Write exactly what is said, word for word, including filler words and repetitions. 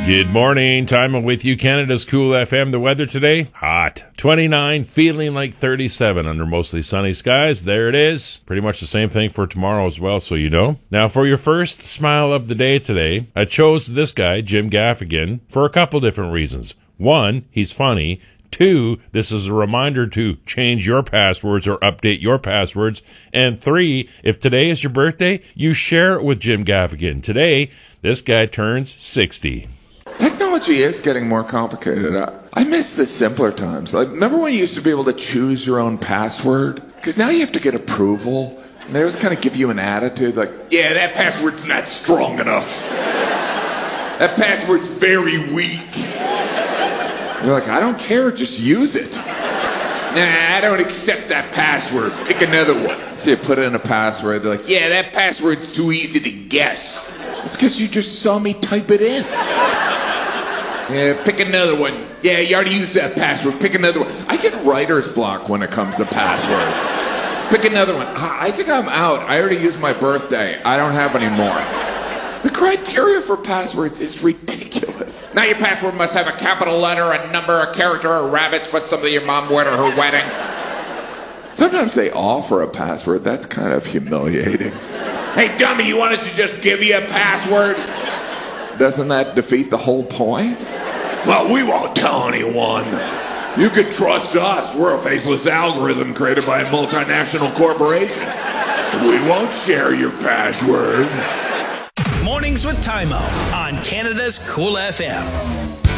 Good morning. Time with you, Canada's Cool F M. The weather today, hot. twenty-nine, feeling like thirty-seven under mostly sunny skies. There it is. Pretty much the same thing for tomorrow as well, so you know. Now, for your first smile of the day today, I chose this guy, Jim Gaffigan, for a couple different reasons. One, he's funny. Two, this is a reminder to change your passwords or update your passwords. And three, if today is your birthday, you share it with Jim Gaffigan. Today, this guy turns sixty. Technology is getting more complicated. I, I miss the simpler times. Like, remember when you used to be able to choose your own password? Because now you have to get approval. And they always kind of give you an attitude like, yeah, that password's not strong enough. That password's very weak. You're like, I don't care, just use it. Nah, I don't accept that password. Pick another one. So you put in a password, they're like, yeah, that password's too easy to guess. It's because you just saw me type it in. Yeah, pick another one. Yeah, you already used that password. Pick another one. I get writer's block when it comes to passwords. Pick another one. I think I'm out. I already used my birthday. I don't have any more. The criteria for passwords is ridiculous. Now your password must have a capital letter, a number, a character, a rabbit's foot, something your mom wore to her wedding. Sometimes they offer a password. That's kind of humiliating. Hey, dummy, you want us to just give you a password? Doesn't that defeat the whole point? Well, we won't tell anyone. You can trust us. We're a faceless algorithm created by a multinational corporation. We won't share your password. Mornings with Timo on Canada's Cool F M.